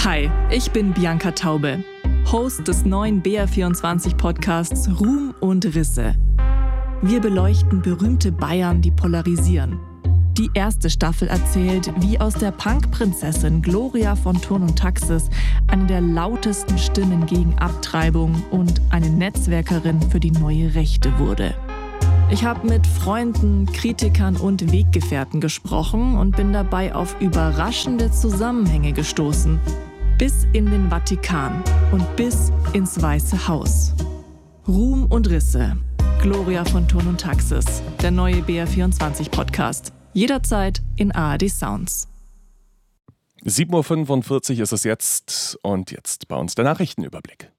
Hi, ich bin Bianca Taube, Host des neuen BR24-Podcasts Ruhm und Risse. Wir beleuchten berühmte Bayern, die polarisieren. Die erste Staffel erzählt, wie aus der Punk-Prinzessin Gloria von Thurn und Taxis eine der lautesten Stimmen gegen Abtreibung und eine Netzwerkerin für die neue Rechte wurde. Ich habe mit Freunden, Kritikern und Weggefährten gesprochen und bin dabei auf überraschende Zusammenhänge gestoßen. Bis in den Vatikan und bis ins Weiße Haus. Ruhm und Risse. Gloria von Thurn und Taxis. Der neue BR24-Podcast. Jederzeit in ARD Sounds. 7.45 Uhr ist es jetzt und jetzt bei uns der Nachrichtenüberblick.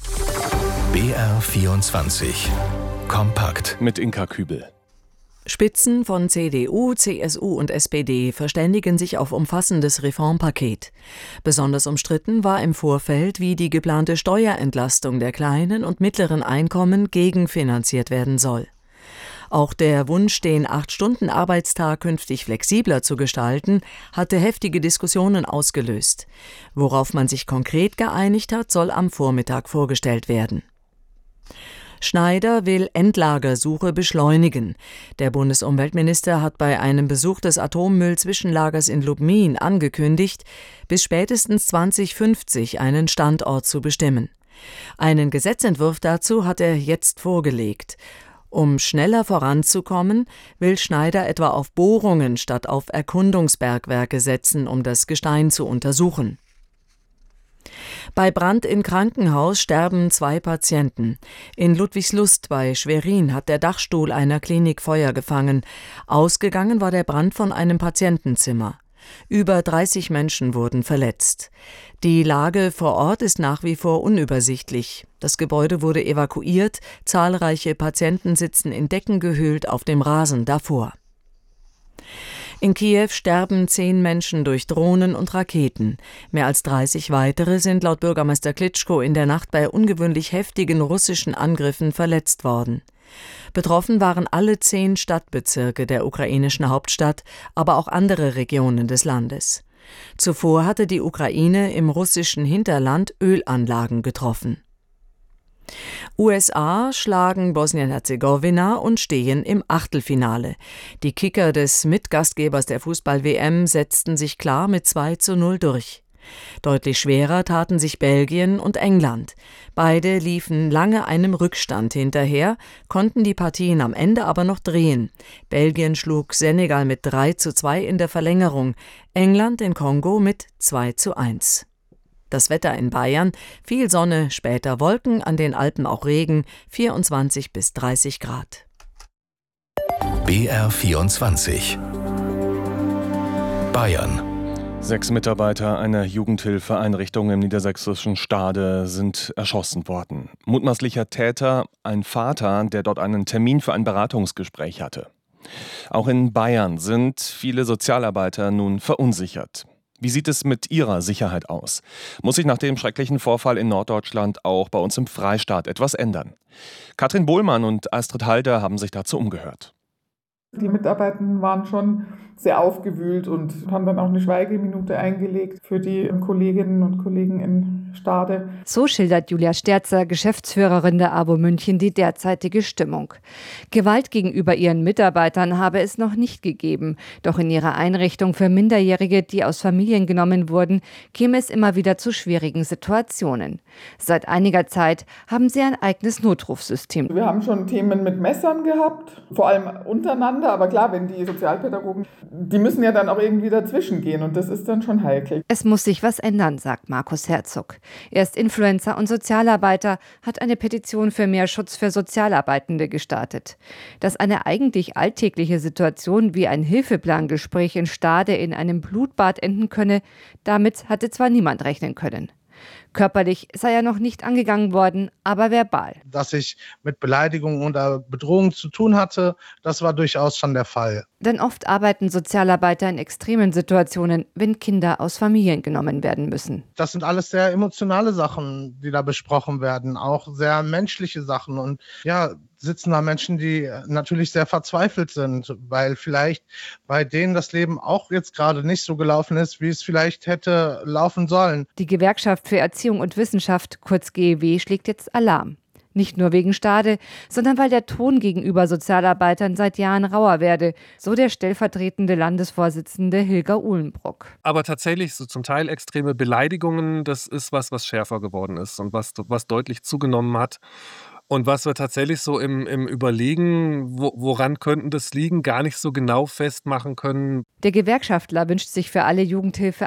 BR24 Kompakt mit Inka Kübel. Spitzen von CDU, CSU und SPD verständigen sich auf umfassendes Reformpaket. Besonders umstritten war im Vorfeld, wie die geplante Steuerentlastung der kleinen und mittleren Einkommen gegenfinanziert werden soll. Auch der Wunsch, den 8-Stunden-Arbeitstag künftig flexibler zu gestalten, hatte heftige Diskussionen ausgelöst. Worauf man sich konkret geeinigt hat, soll am Vormittag vorgestellt werden. Schneider will Endlagersuche beschleunigen. Der Bundesumweltminister hat bei einem Besuch des Atommüll-Zwischenlagers in Lubmin angekündigt, bis spätestens 2050 einen Standort zu bestimmen. Einen Gesetzentwurf dazu hat er jetzt vorgelegt. Um schneller voranzukommen, will Schneider etwa auf Bohrungen statt auf Erkundungsbergwerke setzen, um das Gestein zu untersuchen. Bei Brand in Krankenhaus sterben 2 Patienten. In Ludwigslust bei Schwerin hat der Dachstuhl einer Klinik Feuer gefangen. Ausgegangen war der Brand von einem Patientenzimmer. Über 30 Menschen wurden verletzt. Die Lage vor Ort ist nach wie vor unübersichtlich. Das Gebäude wurde evakuiert, zahlreiche Patienten sitzen in Decken gehüllt auf dem Rasen davor. In Kiew sterben 10 Menschen durch Drohnen und Raketen. Mehr als 30 weitere sind laut Bürgermeister Klitschko in der Nacht bei ungewöhnlich heftigen russischen Angriffen verletzt worden. Betroffen waren alle 10 Stadtbezirke der ukrainischen Hauptstadt, aber auch andere Regionen des Landes. Zuvor hatte die Ukraine im russischen Hinterland Ölanlagen getroffen. USA schlagen Bosnien-Herzegowina und stehen im Achtelfinale. Die Kicker des Mitgastgebers der Fußball-WM setzten sich klar mit 2:0 durch. Deutlich schwerer taten sich Belgien und England. Beide liefen lange einem Rückstand hinterher, konnten die Partien am Ende aber noch drehen. Belgien schlug Senegal mit 3:2 in der Verlängerung, England den Kongo mit 2:1. Das Wetter in Bayern, viel Sonne, später Wolken, an den Alpen auch Regen, 24 bis 30 Grad. BR24 Bayern. 6 Mitarbeiter einer Jugendhilfeeinrichtung im niedersächsischen Stade sind erschossen worden. Mutmaßlicher Täter, ein Vater, der dort einen Termin für ein Beratungsgespräch hatte. Auch in Bayern sind viele Sozialarbeiter nun verunsichert. Wie sieht es mit Ihrer Sicherheit aus? Muss sich nach dem schrecklichen Vorfall in Norddeutschland auch bei uns im Freistaat etwas ändern? Katrin Bohlmann und Astrid Halder haben sich dazu umgehört. Die Mitarbeitenden waren schon sehr aufgewühlt und haben dann auch eine Schweigeminute eingelegt für die Kolleginnen und Kollegen in Stade. So schildert Julia Sterzer, Geschäftsführerin der AWO München, die derzeitige Stimmung. Gewalt gegenüber ihren Mitarbeitern habe es noch nicht gegeben. Doch in ihrer Einrichtung für Minderjährige, die aus Familien genommen wurden, käme es immer wieder zu schwierigen Situationen. Seit einiger Zeit haben sie ein eigenes Notrufsystem. Wir haben schon Themen mit Messern gehabt, vor allem untereinander. Aber klar, wenn die Sozialpädagogen, die müssen ja dann auch irgendwie dazwischen gehen und das ist dann schon heikel. Es muss sich was ändern, sagt Markus Herzog. Er ist Influencer und Sozialarbeiter, hat eine Petition für mehr Schutz für Sozialarbeitende gestartet. Dass eine eigentlich alltägliche Situation wie ein Hilfeplangespräch in Stade in einem Blutbad enden könne, damit hatte zwar niemand rechnen können. Körperlich sei er noch nicht angegangen worden, aber verbal. Dass ich mit Beleidigungen oder Bedrohungen zu tun hatte, das war durchaus schon der Fall. Denn oft arbeiten Sozialarbeiter in extremen Situationen, wenn Kinder aus Familien genommen werden müssen. Das sind alles sehr emotionale Sachen, die da besprochen werden, auch sehr menschliche Sachen. Und ja, sitzen da Menschen, die natürlich sehr verzweifelt sind, weil vielleicht bei denen das Leben auch jetzt gerade nicht so gelaufen ist, wie es vielleicht hätte laufen sollen. Die Gewerkschaft für Erziehung und Wissenschaft, kurz GEW, schlägt jetzt Alarm. Nicht nur wegen Stade, sondern weil der Ton gegenüber Sozialarbeitern seit Jahren rauer werde, so der stellvertretende Landesvorsitzende Hilger Uhlenbruck. Aber tatsächlich so zum Teil extreme Beleidigungen, das ist was schärfer geworden ist und was deutlich zugenommen hat. Und was wir tatsächlich so im Überlegen, woran könnten das liegen, gar nicht so genau festmachen können. Der Gewerkschaftler wünscht sich für alle Jugendhilfe